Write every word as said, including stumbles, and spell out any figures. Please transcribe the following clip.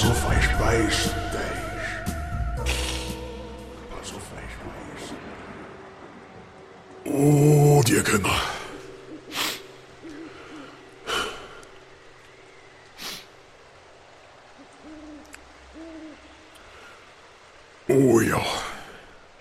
så frisk bejst, var så frisk bejst. Åh, oh, Dirkender. Åh, oh, ja.